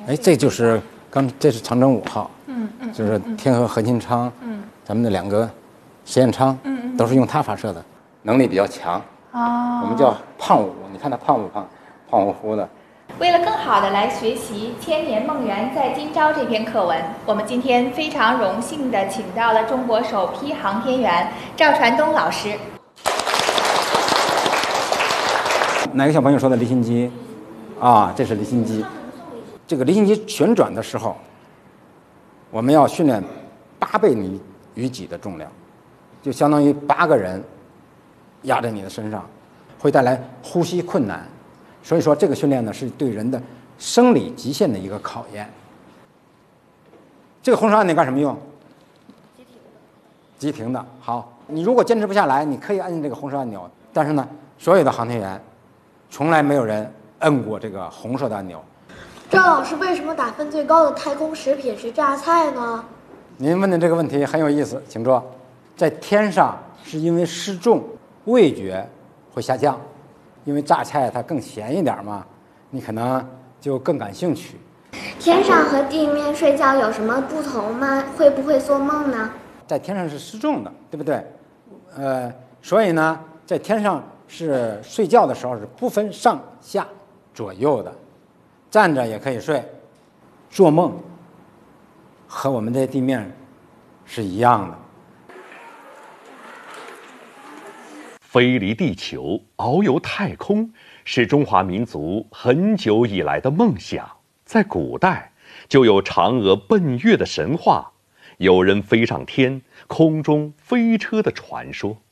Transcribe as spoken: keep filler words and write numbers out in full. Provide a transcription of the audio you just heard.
哎，这就是刚这是长征五号， 嗯嗯， 就是天河核心舱， 嗯， 咱们的两个实验舱， 嗯嗯， 都是用它发射的，能力比较强。 哦， 我们叫胖五，你看它胖不胖，胖乎乎的。 为了更好的来学习《千年梦圆在今朝》这篇课文，我们今天非常荣幸地请到了中国首批航天员赵传东老师。 哪个小朋友说的离心机？啊，这是离心机。这个离心机旋转的时候，我们要训练八倍于于己的重量，就相当于八个人压在你的身上，会带来呼吸困难。所以说，这个训练呢是对人的生理极限的一个考验。这个红色按钮干什么用？急停的。急停的。好，你如果坚持不下来，你可以按这个红色按钮，但是呢，所有的航天员从来没有人摁过这个红色的按钮。 赵老师，为什么打分最高的太空食品是榨菜呢？ 您问的这个问题很有意思，请坐。在天上是因为失重，味觉会下降，因为榨菜它更咸一点嘛，你可能就更感兴趣。 天上和地面睡觉有什么不同吗？会不会做梦呢？ 在天上是失重的，对不对？呃，所以呢，在天上是睡觉的时候是不分上下左右的，站着也可以睡，做梦和我们在地面是一样的。 飞离地球，遨游太空，是中华民族很久以来的梦想。在古代，就有嫦娥奔月的神话，有人飞上天，空中飞车的传说。